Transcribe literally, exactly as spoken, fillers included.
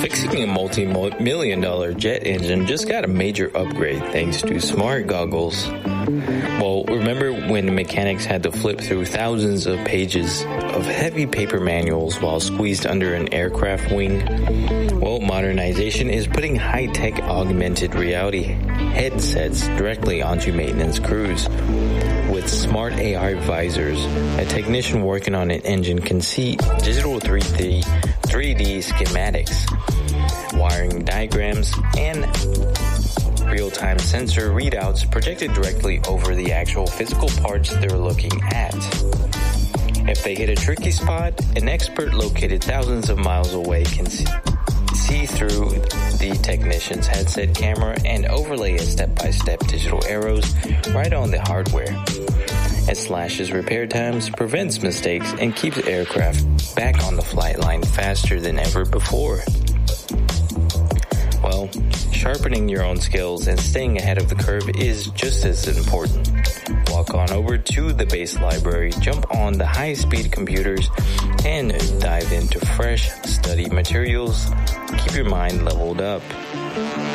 Fixing a multi-million dollar jet engine just got a major upgrade thanks to smart goggles. Well, remember when mechanics had to flip through thousands of pages of heavy paper manuals while squeezed under an aircraft wing? Well, modernization is putting high-tech augmented reality headsets directly onto maintenance crews. With smart A R visors, a technician working on an engine can see digital three D, three D schematics, wiring diagrams, and real-time sensor readouts projected directly over the actual physical parts they're looking at. If they hit a tricky spot, an expert located thousands of miles away can see, see through the technician's headset camera and overlay a step-by-step digital arrows right on the hardware. It slashes repair times, prevents mistakes, and keeps aircraft back on the flight line faster than ever before. Well, sharpening your own skills and staying ahead of the curve is just as important. Walk on over to the base library, jump on the high-speed computers, and dive into fresh study materials. Keep your mind leveled up.